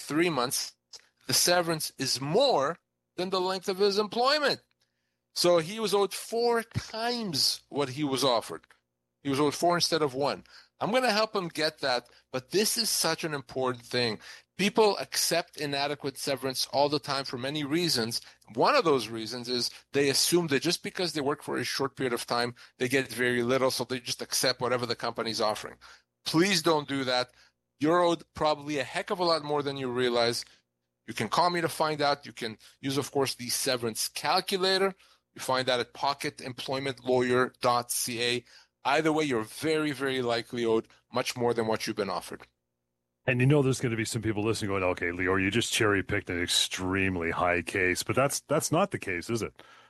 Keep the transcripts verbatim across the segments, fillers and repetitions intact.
three months, the severance is more than the length of his employment. So he was owed four times what he was offered. He was owed four instead of one. I'm going to help him get that, but this is such an important thing. People accept inadequate severance all the time for many reasons. One of those reasons is they assume that just because they work for a short period of time, they get very little, so they just accept whatever the company's offering. Please don't do that. You're owed probably a heck of a lot more than you realize. You can call me to find out. You can use, of course, the severance calculator. You find that at pocket employment lawyer dot c a. Either way, you're very, very likely owed much more than what you've been offered. And you know there's going to be some people listening going, okay, Lior, you just cherry-picked an extremely high case. But that's that's not the case, is it?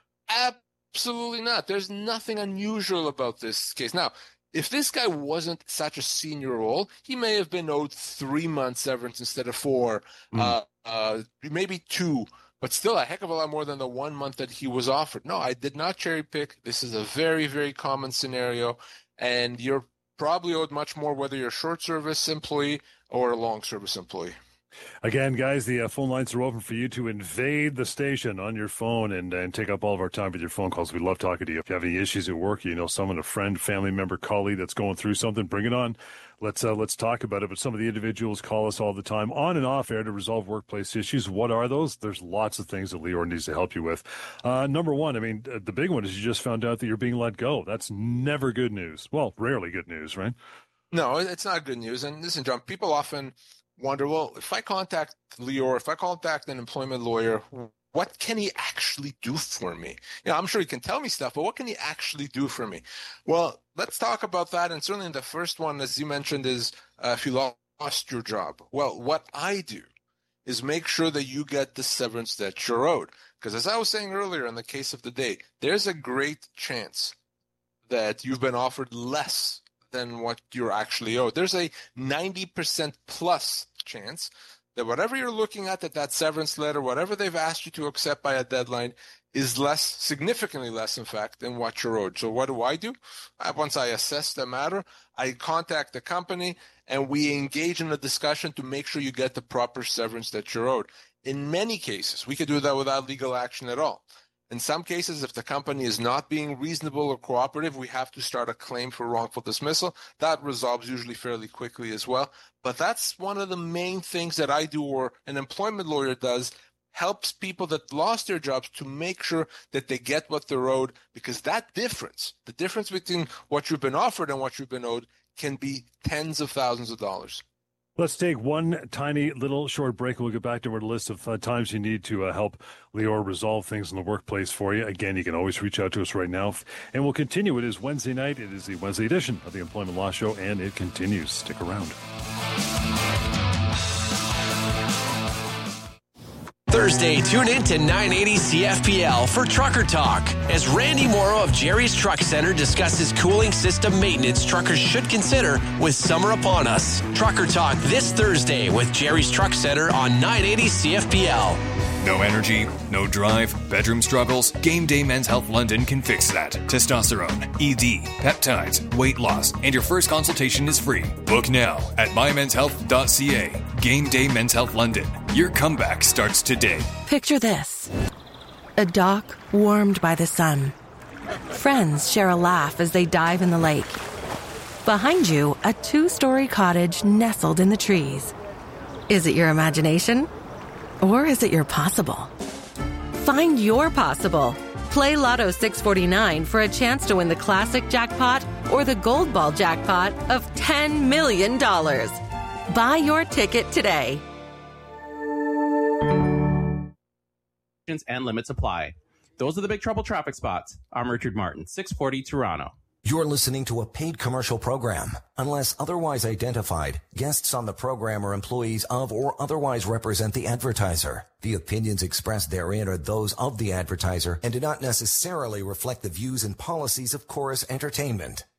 Absolutely not. There's nothing unusual about this case. Now, if this guy wasn't such a senior role, he may have been owed three months severance instead of four, mm. uh, uh, maybe two, but still a heck of a lot more than the one month that he was offered. No, I did not cherry pick. This is a very, very common scenario, and you're probably owed much more whether you're a short service employee or a long service employee. Again, guys, the uh, phone lines are open for you to invade the station on your phone and, and take up all of our time with your phone calls. We love talking to you. If you have any issues at work, you know someone, a friend, family member, colleague that's going through something, bring it on. Let's uh, let's talk about it. But some of the individuals call us all the time on and off air to resolve workplace issues. What are those? There's lots of things that Lior needs to help you with. Uh, number one, I mean, the big one is you just found out that you're being let go. That's never good news. Well, rarely good news, right? No, it's not good news. And listen, John, people often wonder, well, if I contact Lior, if I contact an employment lawyer, what can he actually do for me? You know, I'm sure he can tell me stuff, but what can he actually do for me? Well, let's talk about that. And certainly the first one, as you mentioned, is uh, if you lost your job. Well, what I do is make sure that you get the severance that you're owed. Because as I was saying earlier in the case of the day, there's a great chance that you've been offered less than what you're actually owed. There's a ninety percent plus chance that whatever you're looking at, that that severance letter, whatever they've asked you to accept by a deadline, is less, significantly less, in fact, than what you're owed. So what do I do? Uh, once I assess the matter, I contact the company and we engage in a discussion to make sure you get the proper severance that you're owed. In many cases, we could do that without legal action at all. In some cases, if the company is not being reasonable or cooperative, we have to start a claim for wrongful dismissal. That resolves usually fairly quickly as well. But that's one of the main things that I do, or an employment lawyer does, helps people that lost their jobs to make sure that they get what they're owed, because that difference, the difference between what you've been offered and what you've been owed, can be tens of thousands of dollars. Let's take one tiny little short break. We'll get back to our list of uh, times you need to uh, help Lior resolve things in the workplace for you. Again, you can always reach out to us right now. And we'll continue. It is Wednesday night. It is the Wednesday edition of the Employment Law Show, and it continues. Stick around. Thursday, tune in to nine eighty C F P L for Trucker Talk as Randy Morrow of Jerry's Truck Center discusses cooling system maintenance truckers should consider with summer upon us. Trucker Talk this Thursday with Jerry's Truck Center on nine eighty C F P L. No energy, no drive, bedroom struggles? Game Day Men's Health London can fix that. Testosterone, E D, peptides, weight loss, and your first consultation is free. Book now at my men's health dot c a. Game Day Men's Health London. Your comeback starts today. Picture this. A dock warmed by the sun. Friends share a laugh as they dive in the lake. Behind you, a two-story cottage nestled in the trees. Is it your imagination? Or is it your possible? Find your possible. Play Lotto six forty-nine for a chance to win the classic jackpot or the gold ball jackpot of ten million dollars. Buy your ticket today. And limits apply. Those are the Big Trouble traffic spots. I'm Richard Martin, six forty Toronto. You're listening to a paid commercial program. Unless otherwise identified, guests on the program are employees of or otherwise represent the advertiser. The opinions expressed therein are those of the advertiser and do not necessarily reflect the views and policies of Chorus Entertainment.